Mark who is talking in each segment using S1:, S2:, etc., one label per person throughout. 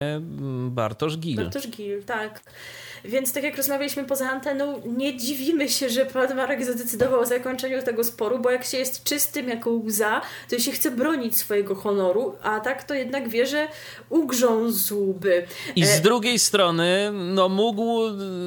S1: Bartosz Gil.
S2: Bartosz Gil, tak. Więc tak jak rozmawialiśmy poza anteną, nie dziwimy się, że pan Marek zadecydował o zakończeniu tego sporu, bo jak się jest czystym jako łza, to się chce bronić swojego honoru, a tak to jednak wie, że ugrzązłby.
S1: I z drugiej strony, no mógł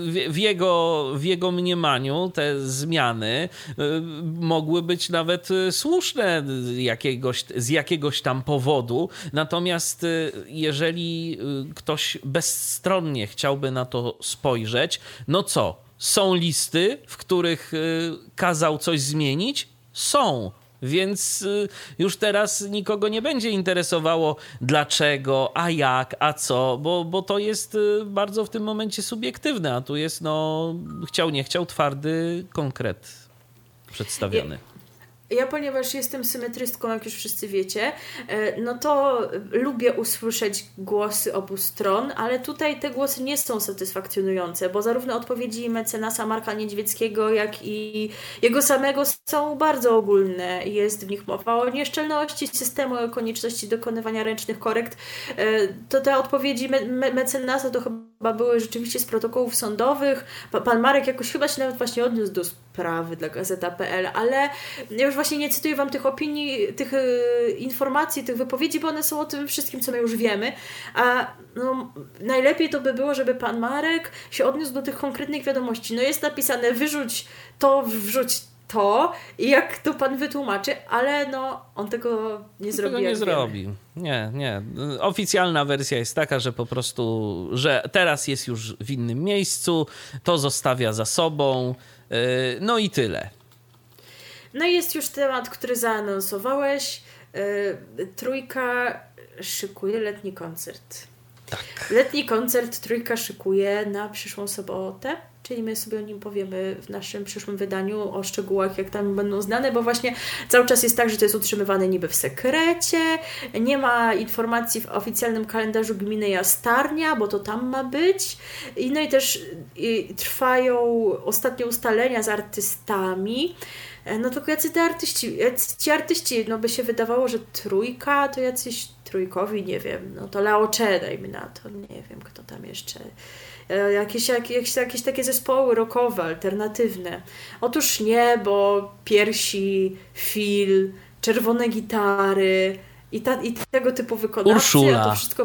S1: w jego mniemaniu te zmiany mogły być nawet słuszne z jakiegoś tam powodu. Natomiast jeżeli ktoś bezstronnie chciałby na to spojrzeć, no co? Są listy, w których kazał coś zmienić? Są. Więc już teraz nikogo nie będzie interesowało dlaczego, a jak, a co, bo to jest bardzo w tym momencie subiektywne, a tu jest chciał, nie chciał, twardy konkret przedstawiony.
S2: Ja, ponieważ jestem symetrystką, jak już wszyscy wiecie, no to lubię usłyszeć głosy obu stron, ale tutaj te głosy nie są satysfakcjonujące, bo zarówno odpowiedzi mecenasa Marka Niedźwieckiego, jak i jego samego są bardzo ogólne. Jest w nich mowa o nieszczelności systemu, o konieczności dokonywania ręcznych korekt. To te odpowiedzi mecenasa to chyba były rzeczywiście z protokołów sądowych. Pan Marek jakoś chyba się nawet właśnie odniósł do sprawy dla Gazeta.pl, ale ja już właśnie nie cytuję wam tych opinii, tych informacji, tych wypowiedzi, bo one są o tym wszystkim, co my już wiemy, a najlepiej to by było, żeby pan Marek się odniósł do tych konkretnych wiadomości. No jest napisane wyrzuć to, wrzuć to i jak to pan wytłumaczy, ale on tego nie zrobi.
S1: Tego nie zrobił. Nie. Oficjalna wersja jest taka, że po prostu, że teraz jest już w innym miejscu, to zostawia za sobą, no i tyle.
S2: No i jest już temat, który zaanonsowałeś. Trójka szykuje letni koncert.
S1: Tak.
S2: Letni koncert Trójka szykuje na przyszłą sobotę, czyli my sobie o nim powiemy w naszym przyszłym wydaniu, o szczegółach, jak tam będą znane, bo właśnie cały czas jest tak, że to jest utrzymywane niby w sekrecie, nie ma informacji w oficjalnym kalendarzu gminy Jastarnia, bo to tam ma być. No i też trwają ostatnie ustalenia z artystami. No tylko jacy ci artyści, by się wydawało, że Trójka to jacyś trójkowi, nie wiem, to Laocze, dajmy na to, nie wiem kto tam jeszcze, jakieś takie zespoły rockowe, alternatywne. Otóż nie, bo Piersi, Fil, Czerwone Gitary i tego typu wykonawcy,
S1: Urszula.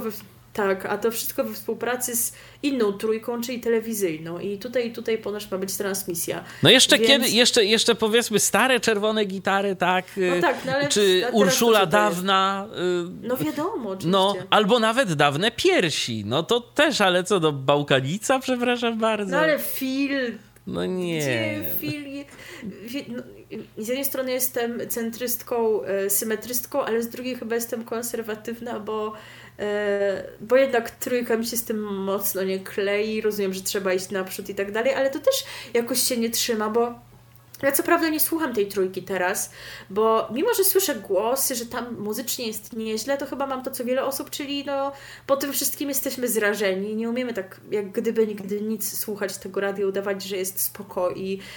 S2: a to wszystko we współpracy z inną trójką, czyli telewizyjną. I tutaj ponoć ma być transmisja.
S1: No jeszcze powiedzmy stare Czerwone Gitary, tak?
S2: No tak, ale
S1: czy Urszula dawna?
S2: No wiadomo, oczywiście.
S1: Albo nawet dawne Piersi. No to też, ale co, Bałkanica, przepraszam bardzo.
S2: No ale Fil...
S1: No nie.
S2: Gdzie Fil... Z jednej strony jestem centrystką, symetrystką, ale z drugiej chyba jestem konserwatywna, bo jednak Trójka mi się z tym mocno nie klei, rozumiem, że trzeba iść naprzód i tak dalej, ale to też jakoś się nie trzyma, bo ja co prawda nie słucham tej Trójki teraz, bo mimo, że słyszę głosy, że tam muzycznie jest nieźle, to chyba mam to co wiele osób, czyli po tym wszystkim jesteśmy zrażeni. Nie umiemy tak jak gdyby nigdy nic słuchać tego radia, udawać, że jest spoko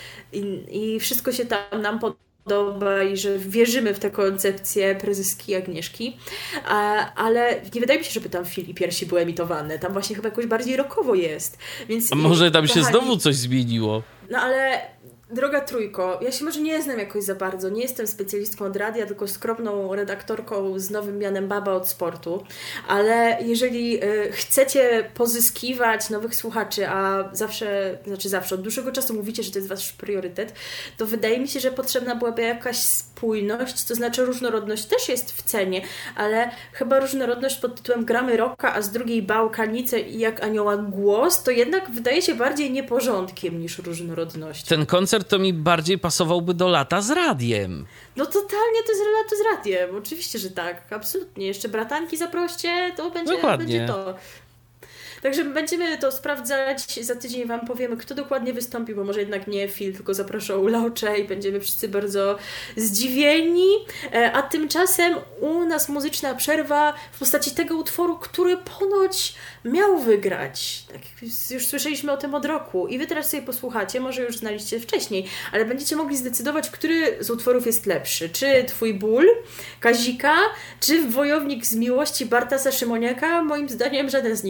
S2: i wszystko się tam nam podoba i że wierzymy w tę koncepcję prezeski Agnieszki, ale nie wydaje mi się, żeby tam Fil i Piersi były emitowane. Tam właśnie chyba jakoś bardziej rockowo jest. Więc,
S1: a może tam się znowu coś zmieniło?
S2: No ale... Droga Trójko, ja się może nie znam jakoś za bardzo, nie jestem specjalistką od radia, tylko skromną redaktorką z nowym mianem baba od sportu, ale jeżeli chcecie pozyskiwać nowych słuchaczy, a zawsze, od dłuższego czasu mówicie, że to jest wasz priorytet, to wydaje mi się, że potrzebna byłaby jakaś spójność, to znaczy różnorodność też jest w cenie, ale chyba różnorodność pod tytułem gramy rocka, a z drugiej Bałkanicę i jak anioła głos, to jednak wydaje się bardziej nieporządkiem niż różnorodnością.
S1: Ten koncert to mi bardziej pasowałby do lata z radiem.
S2: No totalnie to jest lato z radiem. Oczywiście, że tak. Absolutnie. Jeszcze bratanki zaproście, to będzie to. Także będziemy to sprawdzać. Za tydzień Wam powiemy, kto dokładnie wystąpi, bo może jednak nie Phil, tylko zaproszą Laucze i będziemy wszyscy bardzo zdziwieni. A tymczasem u nas muzyczna przerwa w postaci tego utworu, który ponoć miał wygrać. Tak, już słyszeliśmy o tym od roku i Wy teraz sobie posłuchacie, może już znaliście wcześniej, ale będziecie mogli zdecydować, który z utworów jest lepszy. Czy Twój ból Kazika, czy Wojownik z miłości Bartasa Szymoniaka? Moim zdaniem żaden z nich